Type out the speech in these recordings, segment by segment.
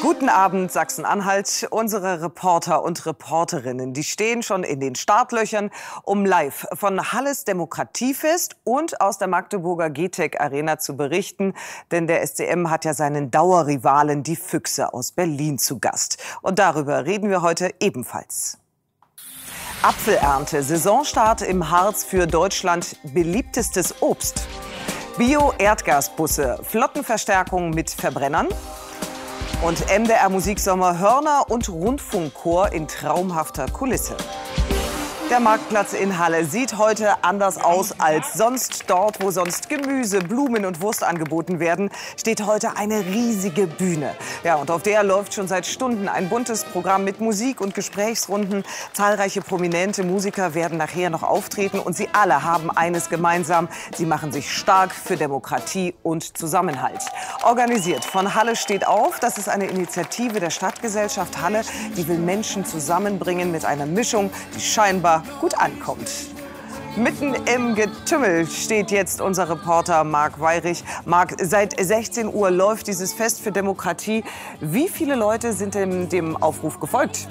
Guten Abend, Sachsen-Anhalt. Unsere Reporter und Reporterinnen, die stehen schon in den Startlöchern, um live von Halles Demokratiefest und aus der Magdeburger GTEC Arena zu berichten. Denn der SCM hat ja seinen Dauerrivalen, die Füchse aus Berlin, zu Gast. Und darüber reden wir heute ebenfalls. Apfelernte, Saisonstart im Harz für Deutschland beliebtestes Obst. Bio-Erdgasbusse, Flottenverstärkung mit Verbrennern. Und MDR-Musiksommer Hörner und Rundfunkchor in traumhafter Kulisse. Der Marktplatz in Halle sieht heute anders aus als sonst. Dort, wo sonst Gemüse, Blumen und Wurst angeboten werden, steht heute eine riesige Bühne. Ja, und auf der läuft schon seit Stunden ein buntes Programm mit Musik und Gesprächsrunden. Zahlreiche prominente Musiker werden nachher noch auftreten. Und sie alle haben eines gemeinsam: Sie machen sich stark für Demokratie und Zusammenhalt. Organisiert von Halle steht auf. Das ist eine Initiative der Stadtgesellschaft Halle. Die will Menschen zusammenbringen mit einer Mischung, die scheinbar gut ankommt. Mitten im Getümmel steht jetzt unser Reporter Marc Weyrich. Marc, seit 16 Uhr läuft dieses Fest für Demokratie. Wie viele Leute sind denn dem Aufruf gefolgt?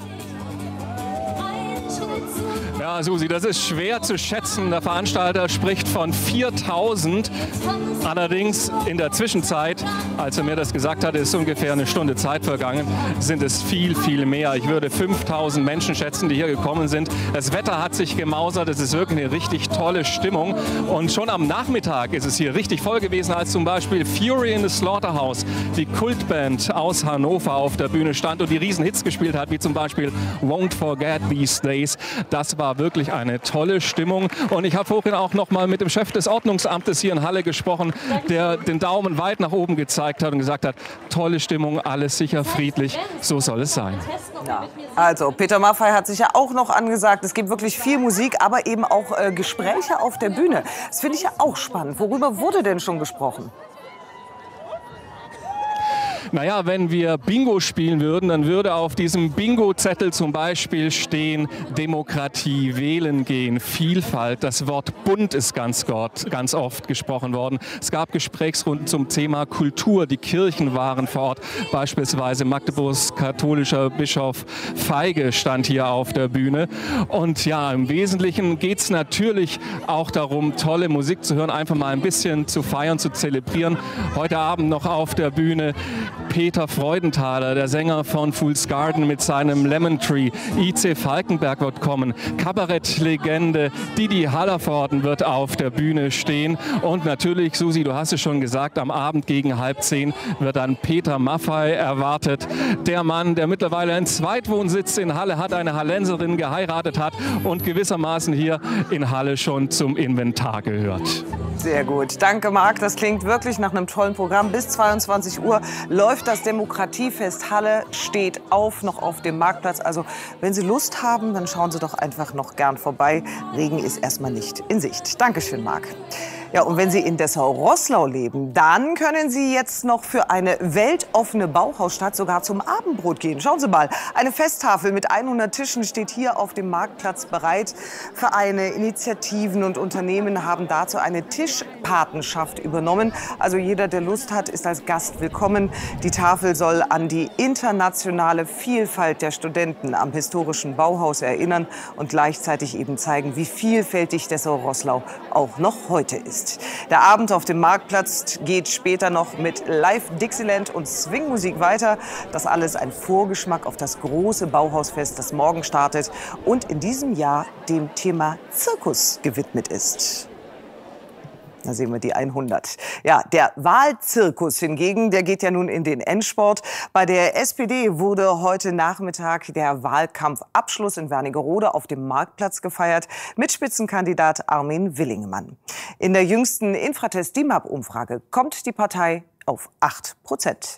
Ja, Susi, das ist schwer zu schätzen. Der Veranstalter spricht von 4.000. Allerdings in der Zwischenzeit, als er mir das gesagt hat, ist ungefähr eine Stunde Zeit vergangen, sind es viel, viel mehr. Ich würde 5.000 Menschen schätzen, die hier gekommen sind. Das Wetter hat sich gemausert. Es ist wirklich eine richtig tolle Stimmung. Und schon am Nachmittag ist es hier richtig voll gewesen, als zum Beispiel Fury in the Slaughterhouse, die Kultband aus Hannover, auf der Bühne stand und die Riesenhits gespielt hat, wie zum Beispiel Won't Forget These Days. Das war wirklich eine tolle Stimmung. Und ich habe vorhin auch noch mal mit dem Chef des Ordnungsamtes hier in Halle gesprochen, der den Daumen weit nach oben gezeigt hat und gesagt hat, tolle Stimmung, alles sicher friedlich, so soll es sein. Ja. Also, Peter Maffay hat sich ja auch noch angesagt, es gibt wirklich viel Musik, aber eben auch Gespräche auf der Bühne. Das finde ich ja auch spannend. Worüber wurde denn schon gesprochen? Naja, wenn wir Bingo spielen würden, dann würde auf diesem Bingo-Zettel zum Beispiel stehen: Demokratie, wählen gehen, Vielfalt. Das Wort bunt ist ganz oft gesprochen worden. Es gab Gesprächsrunden zum Thema Kultur. Die Kirchen waren vor Ort. Beispielsweise Magdeburgs katholischer Bischof Feige stand hier auf der Bühne. Und ja, im Wesentlichen geht es natürlich auch darum, tolle Musik zu hören, einfach mal ein bisschen zu feiern, zu zelebrieren. Heute Abend noch auf der Bühne Peter Freudenthaler, der Sänger von Fool's Garden mit seinem Lemon Tree. I.C. Falkenberg wird kommen. Kabarettlegende Didi Hallervorden wird auf der Bühne stehen. Und natürlich, Susi, du hast es schon gesagt, am Abend gegen 9:30 wird dann Peter Maffay erwartet. Der Mann, der mittlerweile einen Zweitwohnsitz in Halle hat, eine Hallenserin geheiratet hat und gewissermaßen hier in Halle schon zum Inventar gehört. Sehr gut. Danke, Marc. Das klingt wirklich nach einem tollen Programm. Bis 22 Uhr läuft das Demokratiefest. Halle steht auf, noch auf dem Marktplatz. Also, wenn Sie Lust haben, dann schauen Sie doch einfach noch gern vorbei. Regen ist erstmal nicht in Sicht. Dankeschön, Marc. Ja, und wenn Sie in Dessau-Roßlau leben, dann können Sie jetzt noch für eine weltoffene Bauhausstadt sogar zum Abendbrot gehen. Schauen Sie mal, eine Festtafel mit 100 Tischen steht hier auf dem Marktplatz bereit. Vereine, Initiativen und Unternehmen haben dazu eine Tischpatenschaft übernommen. Also jeder, der Lust hat, ist als Gast willkommen. Die Tafel soll an die internationale Vielfalt der Studenten am historischen Bauhaus erinnern und gleichzeitig eben zeigen, wie vielfältig Dessau-Roßlau auch noch heute ist. Der Abend auf dem Marktplatz geht später noch mit Live Dixieland und Swingmusik weiter. Das alles ein Vorgeschmack auf das große Bauhausfest, das morgen startet und in diesem Jahr dem Thema Zirkus gewidmet ist. Da sehen wir die 100. Ja, der Wahlzirkus hingegen, der geht ja nun in den Endsport. Bei der SPD wurde heute Nachmittag der Wahlkampfabschluss in Wernigerode auf dem Marktplatz gefeiert mit Spitzenkandidat Armin Willingmann. In der jüngsten Infratest-DIMAP-Umfrage kommt die Partei auf 8%.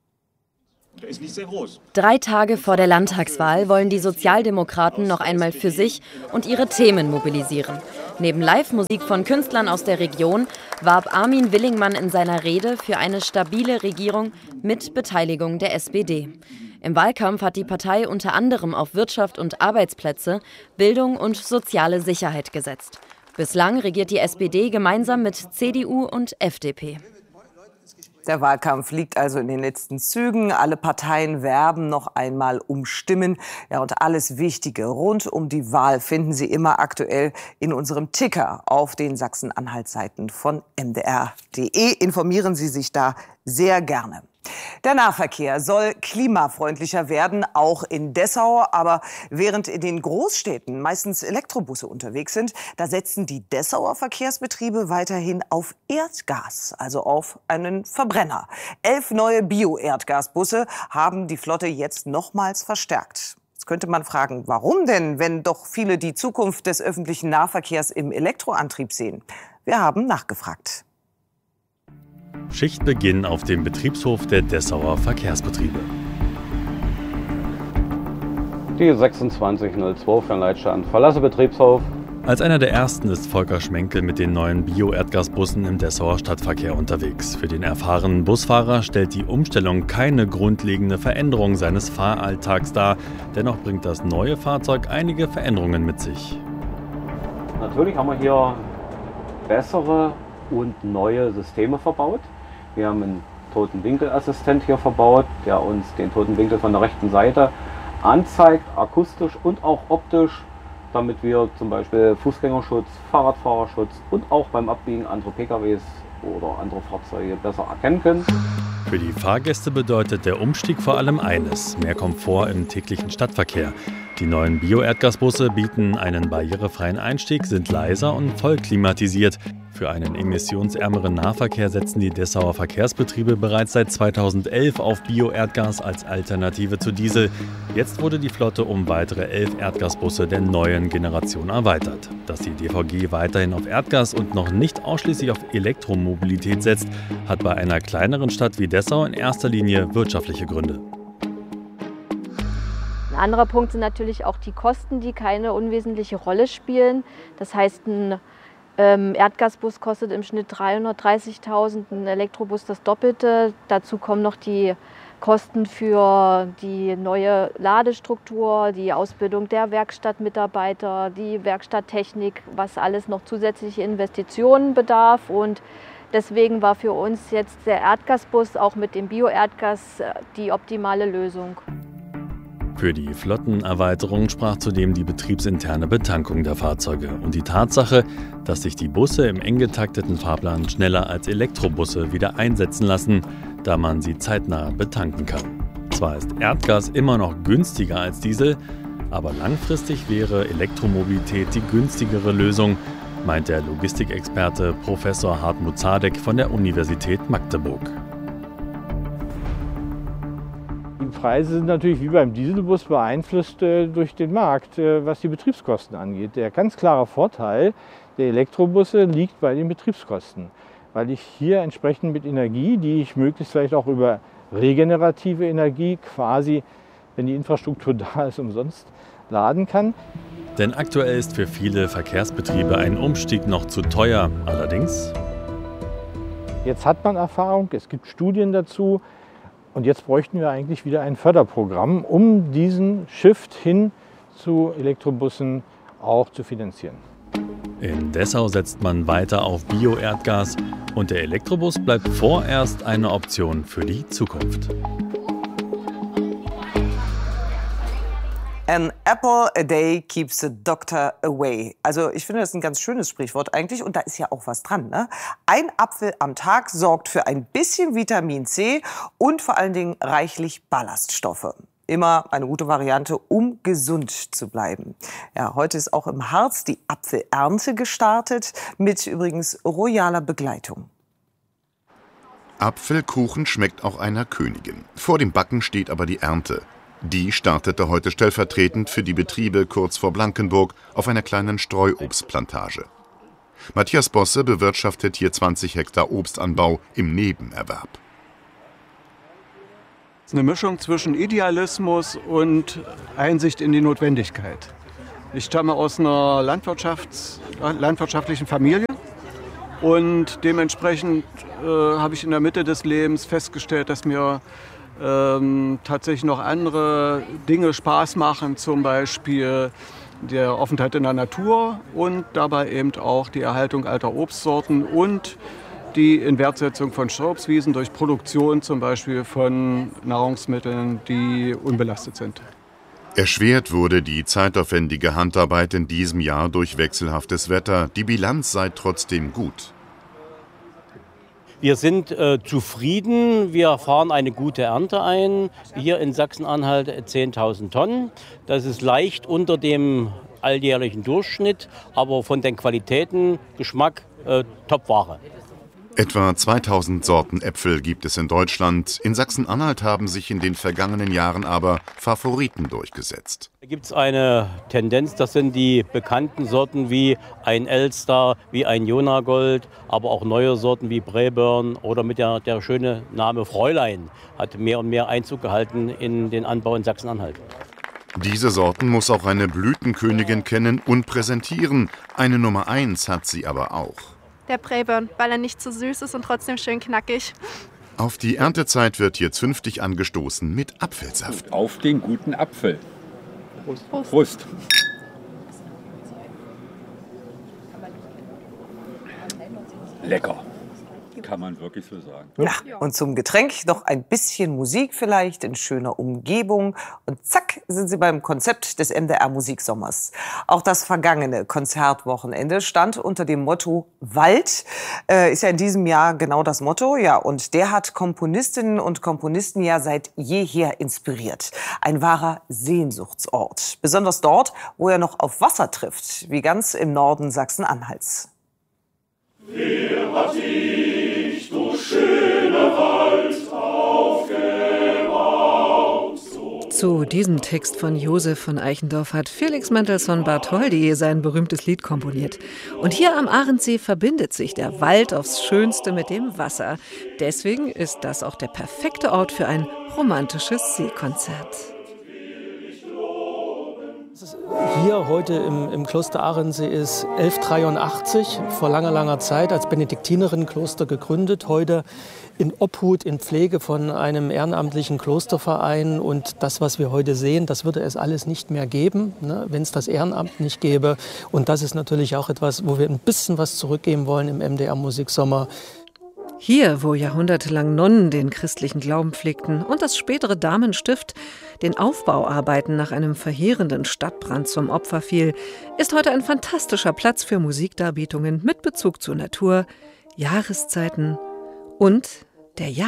Der ist nicht sehr groß. 3 Tage vor der Landtagswahl wollen die Sozialdemokraten noch einmal für sich und ihre Themen mobilisieren. Neben Live-Musik von Künstlern aus der Region warb Armin Willingmann in seiner Rede für eine stabile Regierung mit Beteiligung der SPD. Im Wahlkampf hat die Partei unter anderem auf Wirtschaft und Arbeitsplätze, Bildung und soziale Sicherheit gesetzt. Bislang regiert die SPD gemeinsam mit CDU und FDP. Der Wahlkampf liegt also in den letzten Zügen. Alle Parteien werben noch einmal um Stimmen. Ja, und alles Wichtige rund um die Wahl finden Sie immer aktuell in unserem Ticker auf den Sachsen-Anhalt-Seiten von mdr.de. Informieren Sie sich da sehr gerne. Der Nahverkehr soll klimafreundlicher werden, auch in Dessau. Aber während in den Großstädten meistens Elektrobusse unterwegs sind, da setzen die Dessauer Verkehrsbetriebe weiterhin auf Erdgas, also auf einen Verbrenner. 11 neue Bio-Erdgasbusse haben die Flotte jetzt nochmals verstärkt. Jetzt könnte man fragen, warum denn, wenn doch viele die Zukunft des öffentlichen Nahverkehrs im Elektroantrieb sehen? Wir haben nachgefragt. Schichtbeginn auf dem Betriebshof der Dessauer Verkehrsbetriebe. Die 2602 für den Leitstand. Verlasse Betriebshof. Als einer der ersten ist Volker Schmenkel mit den neuen Bio-Erdgasbussen im Dessauer Stadtverkehr unterwegs. Für den erfahrenen Busfahrer stellt die Umstellung keine grundlegende Veränderung seines Fahralltags dar. Dennoch bringt das neue Fahrzeug einige Veränderungen mit sich. Natürlich haben wir hier bessere und neue Systeme verbaut. Wir haben einen Totenwinkelassistent hier verbaut, der uns den Totenwinkel von der rechten Seite anzeigt, akustisch und auch optisch, damit wir zum Beispiel Fußgängerschutz, Fahrradfahrerschutz und auch beim Abbiegen andere PKWs oder andere Fahrzeuge besser erkennen können. Für die Fahrgäste bedeutet der Umstieg vor allem eines: mehr Komfort im täglichen Stadtverkehr. Die neuen Bio-Erdgasbusse bieten einen barrierefreien Einstieg, sind leiser und voll klimatisiert. Für einen emissionsärmeren Nahverkehr setzen die Dessauer Verkehrsbetriebe bereits seit 2011 auf Bio-Erdgas als Alternative zu Diesel. Jetzt wurde die Flotte um weitere 11 Erdgasbusse der neuen Generation erweitert. Dass die DVG weiterhin auf Erdgas und noch nicht ausschließlich auf Elektromobilität setzt, hat bei einer kleineren Stadt wie Dessau in erster Linie wirtschaftliche Gründe. Ein anderer Punkt sind natürlich auch die Kosten, die keine unwesentliche Rolle spielen. Das heißt, ein Erdgasbus kostet im Schnitt 330.000, ein Elektrobus das Doppelte. Dazu kommen noch die Kosten für die neue Ladestruktur, die Ausbildung der Werkstattmitarbeiter, die Werkstatttechnik, was alles noch zusätzliche Investitionen bedarf. Und deswegen war für uns jetzt der Erdgasbus auch mit dem Bio-Erdgas die optimale Lösung. Für die Flottenerweiterung sprach zudem die betriebsinterne Betankung der Fahrzeuge und die Tatsache, dass sich die Busse im eng getakteten Fahrplan schneller als Elektrobusse wieder einsetzen lassen, da man sie zeitnah betanken kann. Zwar ist Erdgas immer noch günstiger als Diesel, aber langfristig wäre Elektromobilität die günstigere Lösung, meint der Logistikexperte Professor Hartmut Zadek von der Universität Magdeburg. Die Preise sind natürlich wie beim Dieselbus beeinflusst durch den Markt, was die Betriebskosten angeht. Der ganz klare Vorteil der Elektrobusse liegt bei den Betriebskosten, weil ich hier entsprechend mit Energie, die ich möglichst vielleicht auch über regenerative Energie quasi, wenn die Infrastruktur da ist, umsonst laden kann. Denn aktuell ist für viele Verkehrsbetriebe ein Umstieg noch zu teuer. Allerdings: Jetzt hat man Erfahrung, es gibt Studien dazu. Und jetzt bräuchten wir eigentlich wieder ein Förderprogramm, um diesen Shift hin zu Elektrobussen auch zu finanzieren. In Dessau setzt man weiter auf Bio-Erdgas und der Elektrobus bleibt vorerst eine Option für die Zukunft. An apple a day keeps the doctor away. Also ich finde, das ist ein ganz schönes Sprichwort eigentlich und da ist ja auch was dran, ne? Ein Apfel am Tag sorgt für ein bisschen Vitamin C und vor allen Dingen reichlich Ballaststoffe. Immer eine gute Variante, um gesund zu bleiben. Ja, heute ist auch im Harz die Apfelernte gestartet, mit übrigens royaler Begleitung. Apfelkuchen schmeckt auch einer Königin. Vor dem Backen steht aber die Ernte. Die startete heute stellvertretend für die Betriebe kurz vor Blankenburg auf einer kleinen Streuobstplantage. Matthias Bosse bewirtschaftet hier 20 Hektar Obstanbau im Nebenerwerb. Es ist eine Mischung zwischen Idealismus und Einsicht in die Notwendigkeit. Ich stamme aus einer landwirtschaftlichen Familie und dementsprechend habe ich in der Mitte des Lebens festgestellt, dass mir tatsächlich noch andere Dinge Spaß machen, zum Beispiel der Aufenthalt in der Natur und dabei eben auch die Erhaltung alter Obstsorten und die Inwertsetzung von Streuobstwiesen durch Produktion zum Beispiel von Nahrungsmitteln, die unbelastet sind. Erschwert wurde die zeitaufwendige Handarbeit in diesem Jahr durch wechselhaftes Wetter. Die Bilanz sei trotzdem gut. Wir sind zufrieden, wir fahren eine gute Ernte ein. Hier in Sachsen-Anhalt 10.000 Tonnen. Das ist leicht unter dem alljährlichen Durchschnitt, aber von den Qualitäten, Geschmack, Topware. Etwa 2000 Sorten Äpfel gibt es in Deutschland. In Sachsen-Anhalt haben sich in den vergangenen Jahren aber Favoriten durchgesetzt. Da gibt es eine Tendenz, das sind die bekannten Sorten wie ein Elster, wie ein Jonagold, aber auch neue Sorten wie Braeburn oder mit der schöne Name Fräulein hat mehr und mehr Einzug gehalten in den Anbau in Sachsen-Anhalt. Diese Sorten muss auch eine Blütenkönigin kennen und präsentieren. Eine Nummer 1 hat sie aber auch. Der Braeburn, weil er nicht zu süß ist und trotzdem schön knackig. Auf die Erntezeit wird hier zünftig angestoßen mit Apfelsaft. Auf den guten Apfel. Prost. Prost. Lecker. Kann man wirklich so sagen. Na, und zum Getränk noch ein bisschen Musik vielleicht in schöner Umgebung. Und zack, sind Sie beim Konzept des MDR Musiksommers. Auch das vergangene Konzertwochenende stand unter dem Motto Wald. Ist ja in diesem Jahr genau das Motto. Ja, und der hat Komponistinnen und Komponisten ja seit jeher inspiriert. Ein wahrer Sehnsuchtsort. Besonders dort, wo er noch auf Wasser trifft, wie ganz im Norden Sachsen-Anhalts. Wer hat dich, du schöner Wald, aufgebaut? Zu diesem Text von Josef von Eichendorff hat Felix Mendelssohn-Bartholdy sein berühmtes Lied komponiert. Und hier am Arendsee verbindet sich der Wald aufs Schönste mit dem Wasser. Deswegen ist das auch der perfekte Ort für ein romantisches Seekonzert. Hier heute im Kloster Arendsee ist 1183, vor langer, langer Zeit als Benediktinerinnenkloster gegründet. Heute in Obhut, in Pflege von einem ehrenamtlichen Klosterverein. Und das, was wir heute sehen, das würde es alles nicht mehr geben, ne, wenn es das Ehrenamt nicht gäbe. Und das ist natürlich auch etwas, wo wir ein bisschen was zurückgeben wollen im MDR Musiksommer. Hier, wo jahrhundertelang Nonnen den christlichen Glauben pflegten und das spätere Damenstift den Aufbauarbeiten nach einem verheerenden Stadtbrand zum Opfer fiel, ist heute ein fantastischer Platz für Musikdarbietungen mit Bezug zur Natur, Jahreszeiten und der